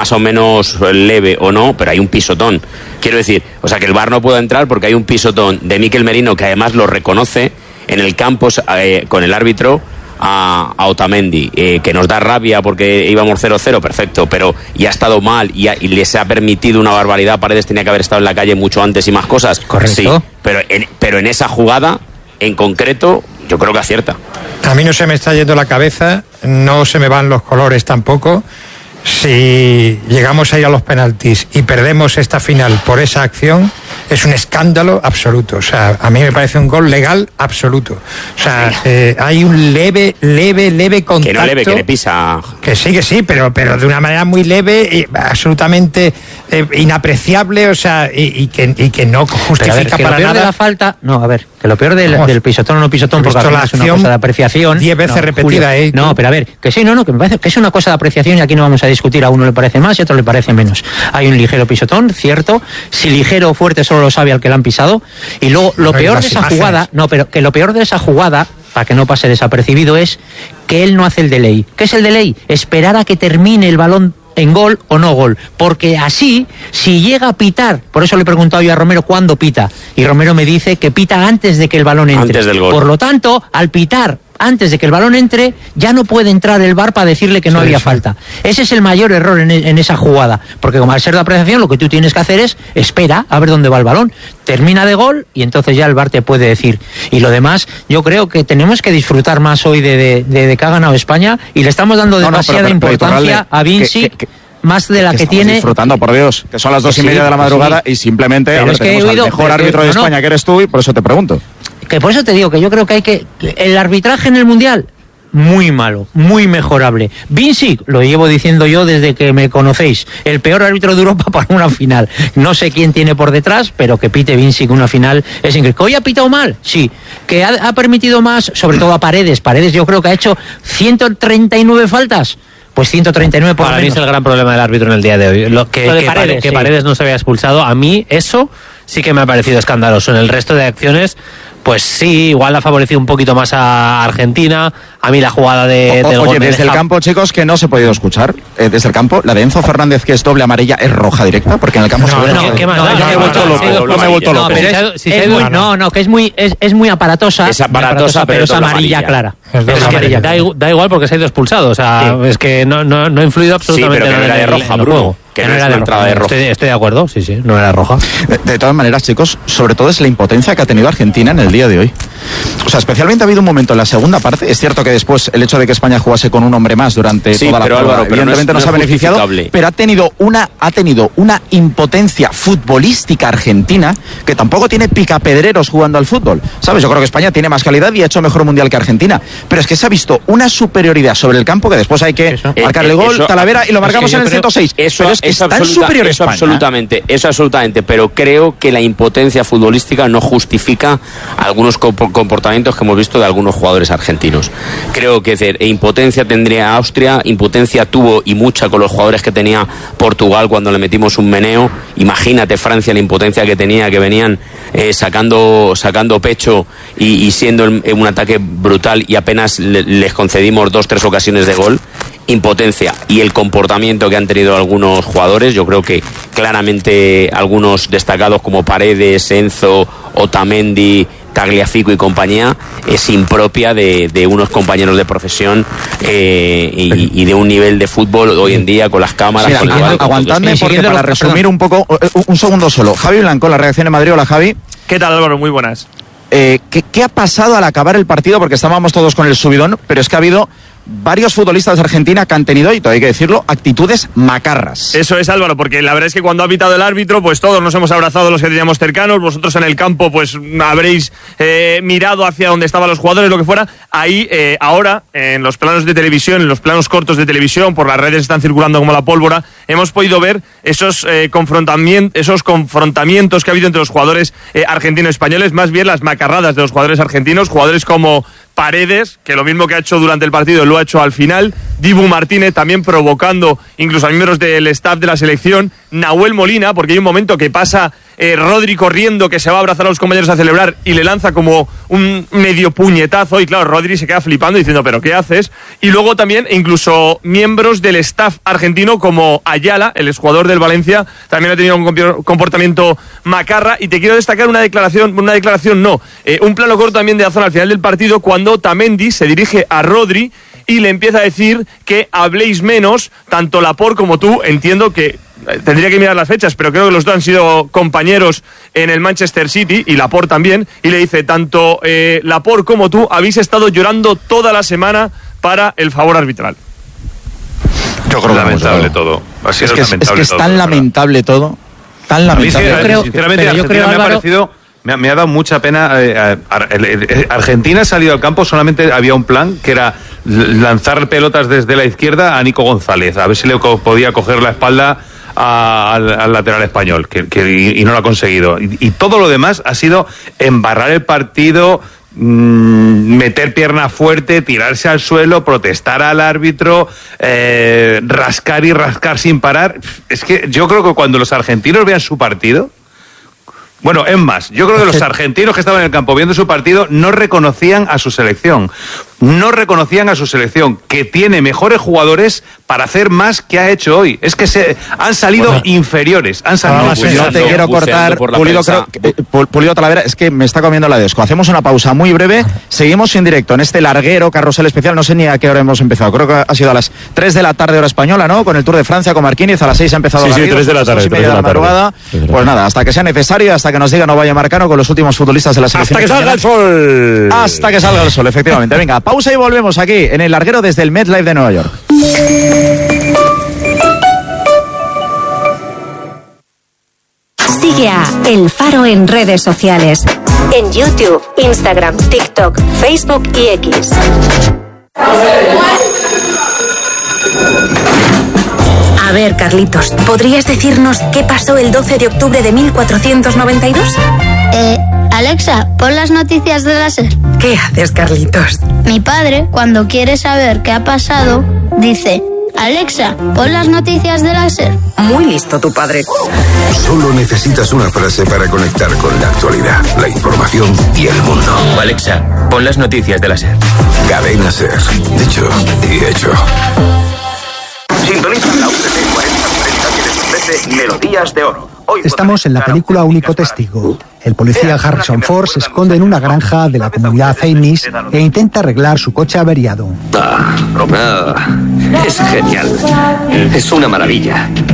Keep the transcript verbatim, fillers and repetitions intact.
más o menos leve o no, pero hay un pisotón. Quiero decir, o sea, que el V A R no puede entrar porque hay un pisotón de Mikel Merino, que además lo reconoce en el campo eh, con el árbitro, a, a Otamendi, eh, que nos da rabia porque íbamos cero cero, perfecto, pero y ha estado mal y, ha, y les ha permitido una barbaridad. Paredes tenía que haber estado en la calle mucho antes y más cosas. Correcto. Sí, pero en, pero en esa jugada en concreto yo creo que acierta. A mí no se me está yendo la cabeza, no se me van los colores tampoco. Si llegamos a ir a los penaltis y perdemos esta final por esa acción, es un escándalo absoluto. O sea, a mí me parece un gol legal absoluto. O sea, eh, hay un leve, leve, leve contacto. Que no leve, que le pisa. Que sí, que sí, pero, pero de una manera muy leve y absolutamente eh, inapreciable, o sea, y, y, que, y que no justifica ver, que para lo peor nada. De la falta, no, a ver, que lo peor del, del pisotón o no pisotón, porque al final es una cosa de apreciación. Diez veces no, repetida, Julio, ¿eh? No, pero a ver, que sí, no, no, que me parece que es una cosa de apreciación y aquí no vamos a discutir, a uno le parece más y a otro le parece menos. Hay un ligero pisotón, cierto, si ligero o fuerte solo lo sabe al que lo han pisado, y luego lo no peor de esa imágenes. jugada, no, pero que lo peor de esa jugada, para que no pase desapercibido, es que él no hace el delay. ¿Qué es el delay? Esperar a que termine el balón en gol o no gol, porque así, si llega a pitar, por eso le he preguntado yo a Romero cuándo pita, y Romero me dice que pita antes de que el balón entre. Antes del gol. Por lo tanto, al pitar antes de que el balón entre, ya no puede entrar el V A R para decirle que no sí, había sí. falta. Ese es el mayor error en, en esa jugada, porque como al ser de apreciación, lo que tú tienes que hacer es espera a ver dónde va el balón, termina de gol y entonces ya el V A R te puede decir. Y lo demás, yo creo que tenemos que disfrutar más hoy de, de, de, de que ha ganado España y le estamos dando No, no, demasiada pero, pero, importancia pero, a Vinci. que, que, que, más de la que, que tiene disfrutando, por Dios, que son las dos que y media sí, de la madrugada sí. y simplemente Pero hombre, es que tenemos he oído, al mejor pero árbitro que, de no, España no. que eres tú y por eso te pregunto. Que por eso te digo que yo creo que hay que el arbitraje en el Mundial muy malo, muy mejorable. Vinci, lo llevo diciendo yo desde que me conocéis, el peor árbitro de Europa para una final. No sé quién tiene por detrás, pero que pite Vinci una final es increíble. ¿Que hoy ha pitado mal? Sí. ¿Que ha, ha permitido más? Sobre todo a Paredes. Paredes yo creo que ha hecho ciento treinta y nueve faltas. Pues ciento treinta y nueve por Para lo mí menos. es el gran problema del árbitro en el día de hoy. Lo que, Lo de que, Paredes, Paredes, que sí. Paredes no se había expulsado. A mí eso sí que me ha parecido escandaloso. En el resto de acciones, pues sí, igual ha favorecido un poquito más a Argentina. A mí la jugada de, O, del oye, gol me desde deja... el campo, chicos, que no se ha podido escuchar, eh, desde el campo, la de Enzo Fernández, que es doble amarilla, es roja directa, porque en el campo No, se ve no, roja. ¿qué más no, da? no, Yo me he no, vuelto no, loco, no, yo me he vuelto no, loco. pero Si es, se ha ido- si se es ha ido- muy, no, no, que es muy, es, es muy aparatosa. Es aparatosa, pero es pero es amarilla, amarilla. clara. Es Pero doble es que amarilla. da, igu- da igual porque se ha ido expulsado. O sea, Sí. es que no, no, no ha influido Sí, absolutamente pero que no nada era de en el- roja, en el Bruno. juego. Que no es una entrada de roja. Estoy, estoy de acuerdo, sí, sí, no era roja. De, de todas maneras, chicos, sobre todo es la impotencia que ha tenido Argentina en el día de hoy. O sea, especialmente ha habido un momento en la segunda parte. Es cierto que después el hecho de que España jugase con un hombre más durante Sí, toda la pero, prueba, Álvaro, pero no evidentemente es- nos no ha es beneficiado, justificable. pero ha tenido una ha tenido una impotencia futbolística argentina que tampoco tiene picapedreros jugando al fútbol. ¿Sabes? Yo creo que España tiene más calidad y ha hecho mejor mundial que Argentina. Pero es que se ha visto una superioridad sobre el campo que después hay que Eso. marcarle Eh, eh, gol, eso- Talavera, y lo es marcamos que yo en el creo- ciento seis. Eso, pero es que eso es tan absoluta- superior eso España. absolutamente, eso absolutamente, pero creo que la impotencia futbolística no justifica algunos comp- comportamientos que hemos visto de algunos jugadores argentinos. Creo que es decir, impotencia tendría Austria, impotencia tuvo y mucha con los jugadores que tenía Portugal cuando le metimos un meneo. Imagínate Francia la impotencia que tenía, que venían eh, sacando sacando pecho y, y siendo en, en un ataque brutal y apenas le, les concedimos dos, tres ocasiones de gol. Impotencia y el comportamiento que han tenido algunos jugadores, yo creo que claramente algunos destacados como Paredes, Enzo, Otamendi, Tagliafico y compañía, es impropia de, de unos compañeros de profesión eh, y, y de un nivel de fútbol hoy en día con las cámaras. Mira, con el agu- bar, con todo aguantadme esto. porque Siguiendo para lo- resumir perdón. un poco, eh, un, un segundo solo. Javi Blanco, la reacción en Madrid. Hola, Javi. ¿Qué tal, Álvaro? Muy buenas. Eh, ¿qué, ¿Qué ha pasado al acabar el partido? Porque estábamos todos con el subidón, pero es que ha habido varios futbolistas de Argentina que han tenido, y todo hay que decirlo, actitudes macarras. Eso es, Álvaro, porque la verdad es que cuando ha pitado el árbitro, pues todos nos hemos abrazado los que teníamos cercanos, vosotros en el campo pues habréis eh, mirado hacia donde estaban los jugadores, lo que fuera. Ahí, eh, ahora, en los planos de televisión, en los planos cortos de televisión, por las redes están circulando como la pólvora, hemos podido ver esos, eh, confrontamientos, esos confrontamientos que ha habido entre los jugadores eh, argentinos-españoles, más bien las macarradas de los jugadores argentinos, jugadores como Paredes, que lo mismo que ha hecho durante el partido lo ha hecho al final, Dibu Martínez también provocando incluso a miembros del staff de la selección, Nahuel Molina, porque hay un momento que pasa eh, Rodri corriendo, que se va a abrazar a los compañeros a celebrar y le lanza como un medio puñetazo, y claro, Rodri se queda flipando diciendo, ¿pero qué haces? Y luego también incluso miembros del staff argentino como Ayala, el exjugador del Valencia, también ha tenido un comportamiento macarra. Y te quiero destacar una declaración, una declaración no, eh, un plano corto también de la zona al final del partido, cuando Otamendi se dirige a Rodri y le empieza a decir que habléis menos, tanto Laporte como tú. Entiendo que tendría que mirar las fechas, pero creo que los dos han sido compañeros en el Manchester City, y Laporte también, y le dice, tanto eh, Laporte como tú habéis estado llorando toda la semana para el favor arbitral. Yo creo que lamentable todo. Ha sido es que es, lamentable es, que es tan todo, lamentable todo, tan lamentable. A mí, sí, yo creo, sinceramente, pero yo creo, me ha Álvaro, parecido... Me ha, me ha dado mucha pena. Eh, eh, Argentina ha salido al campo, solamente había un plan, que era lanzar pelotas desde la izquierda a Nico González, a ver si le co- podía coger la espalda a, al, al lateral español, que, que, y, y no lo ha conseguido. Y, y todo lo demás ha sido embarrar el partido, mmm, meter pierna fuerte, tirarse al suelo, protestar al árbitro, eh, rascar y rascar sin parar. Es que yo creo que cuando los argentinos vean su partido... Bueno, es más, yo creo que los argentinos que estaban en el campo viendo su partido no reconocían a su selección. No reconocían a su selección, que tiene mejores jugadores para hacer más que ha hecho hoy. Es que se han salido bueno, inferiores. Han salido no, no, no te quiero cortar, Pulido, creo, eh, Pulido Talavera, es que me está comiendo la desco. Hacemos una pausa muy breve, seguimos en directo en este larguero carrusel especial. No sé ni a qué hora hemos empezado, creo que ha sido a las tres de la tarde hora española, ¿no? Con el Tour de Francia con Marquínez, a las seis ha empezado sí, la sí, tres de la tarde, tres de la madrugada. Pues nada, hasta que sea necesario, hasta que nos diga Novaya Marcano con los últimos futbolistas de la selección. Hasta que salga el sol. Hasta que salga el sol, efectivamente. Venga, pausa y volvemos aquí en el larguero desde el MetLife de Nueva York. Sigue a El Faro en redes sociales. En YouTube, Instagram, TikTok, Facebook y X. A ver, Carlitos, ¿podrías decirnos qué pasó el doce de octubre de mil cuatrocientos noventa y dos? Eh, Alexa, pon las noticias de la SER. ¿Qué haces, Carlitos? Mi padre, cuando quiere saber qué ha pasado, dice: Alexa, pon las noticias de la SER. Muy listo tu padre. Solo necesitas una frase para conectar con la actualidad, la información y el mundo. Alexa, pon las noticias de la SER. Cadena SER. Dicho y hecho. Sintoniza la U T C cuarenta cuarenta que les ofrece Melodías de Oro. Hoy estamos en la película Único Testigo. El policía Harrison Ford se esconde en una granja de la comunidad Amish e intenta arreglar su coche averiado. Ah, Romeo, es genial. Es una maravilla.